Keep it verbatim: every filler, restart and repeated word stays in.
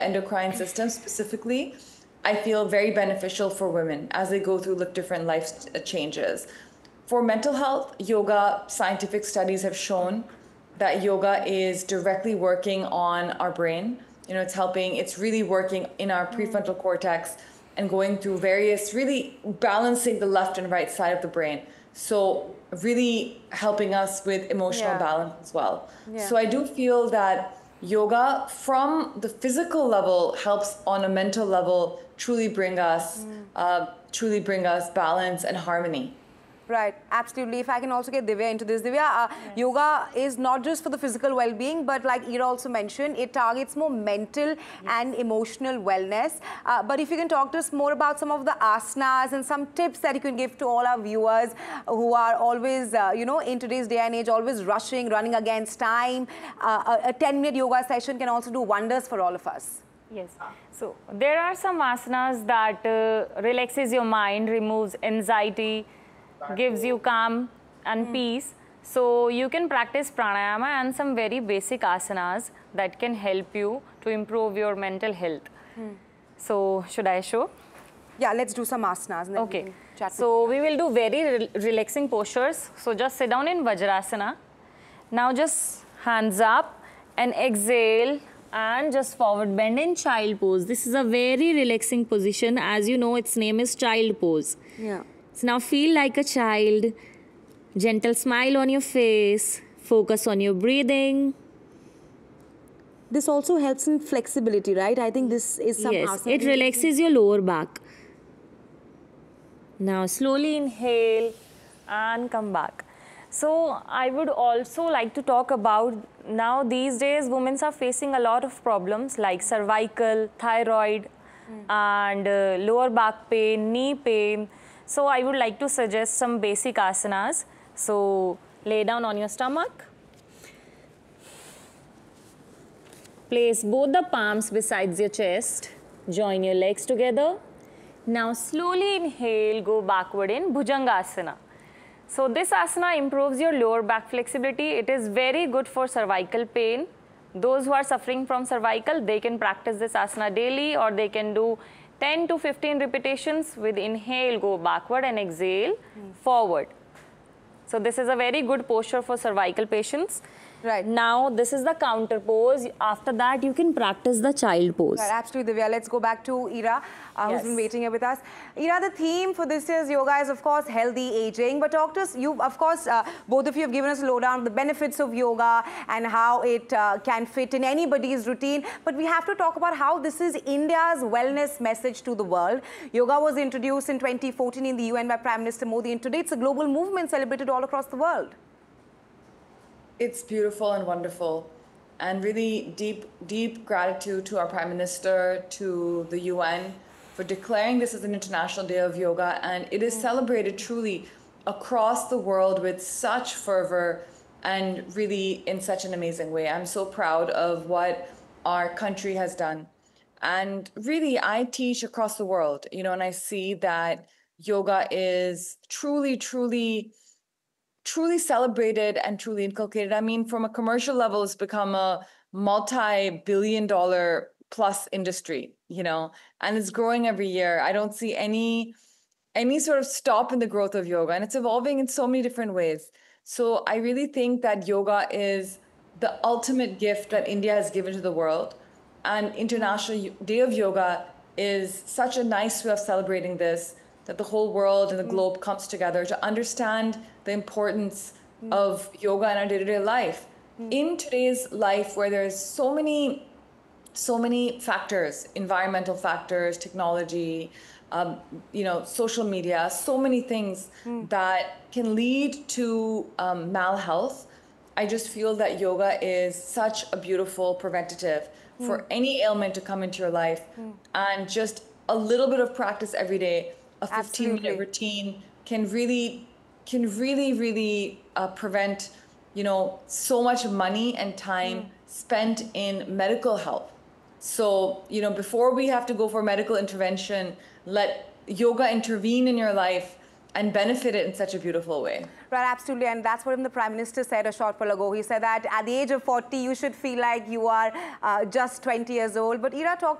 endocrine system specifically, I feel very beneficial for women as they go through different life changes. For mental health, yoga, scientific studies have shown that yoga is directly working on our brain. You know, it's helping, it's really working in our prefrontal cortex and going through various, really balancing the left and right side of the brain. So really helping us with emotional Yeah. balance as well. Yeah. So I do feel that yoga from the physical level helps on a mental level truly bring us, uh, truly bring us balance and harmony. Right, absolutely. If I can also get Divya into this. Divya, uh, Yes. yoga is not just for the physical well-being, but like Ira also mentioned, it targets more mental and emotional wellness. Uh, but if you can talk to us more about some of the asanas and some tips that you can give to all our viewers who are always, uh, you know, in today's day and age, always rushing, running against time. Uh, a ten-minute yoga session can also do wonders for all of us. Yes. So there are some asanas that uh, relaxes your mind, removes anxiety, gives you calm and peace. So you can practice pranayama and some very basic asanas that can help you to improve your mental health. So should I show? Yeah, let's do some asanas. And then we Okay. can chat with So we will do very re relaxing postures. So just sit down in Vajrasana. Now just hands up and exhale and just forward bend in child pose. This is a very relaxing position. As you know, its name is child pose. Yeah. So now feel like a child, gentle smile on your face, focus on your breathing. This also helps in flexibility, right? I think this is some Yes, asana. it relaxes your lower back. Now slowly inhale and come back. So I would also like to talk about now these days women are facing a lot of problems like cervical, thyroid and uh, lower back pain, knee pain. So I would like to suggest some basic asanas. So lay down on your stomach. Place both the palms besides your chest. Join your legs together. Now slowly inhale, go backward in Bhujangasana. So this asana improves your lower back flexibility. It is very good for cervical pain. Those who are suffering from cervical, they can practice this asana daily, or they can do ten to fifteen repetitions. With inhale, go backward, and exhale, forward. So this is a very good posture for cervical patients. Right. Now this is the counter pose. After that you can practice the child pose. Right, absolutely, Divya. Let's go back to Ira, uh, who's Yes. been waiting here with us. Ira, the theme for this year's yoga is, of course, healthy aging. But doctors, you, of course, uh, both of you have given us a lowdown on the benefits of yoga and how it uh, can fit in anybody's routine. But we have to talk about how this is India's wellness message to the world. Yoga was introduced in twenty fourteen in the U N by Prime Minister Modi, and today it's a global movement celebrated all across the world. It's beautiful and wonderful, and really deep, deep gratitude to our Prime Minister, to the U N for declaring this as an International Day of Yoga, and it is celebrated truly across the world with such fervor and really in such an amazing way. I'm so proud of what our country has done. And really, I teach across the world, you know, and I see that yoga is truly, truly truly celebrated and truly inculcated. I mean, from a commercial level, it's become a multi-billion dollar plus industry, you know, and it's growing every year. I don't see any any sort of stop in the growth of yoga, and it's evolving in so many different ways. So I really think that yoga is the ultimate gift that India has given to the world. And International Day of Yoga is such a nice way of celebrating this, that the whole world and the globe comes together to understand the importance of yoga in our day-to-day life. In today's life, where there's so many, so many factors, environmental factors, technology, um, you know, social media, so many things that can lead to um, malhealth, I just feel that yoga is such a beautiful preventative for any ailment to come into your life. And just a little bit of practice every day, a fifteen minute Absolutely. routine can really, can really, really uh, prevent, you know, so much money and time spent in medical help. So, you know, before we have to go for medical intervention, let yoga intervene in your life and benefit it in such a beautiful way. Right, absolutely, and that's what even the Prime Minister said a short while ago. He said that at the age of forty, you should feel like you are uh, just twenty years old. But Ira, talk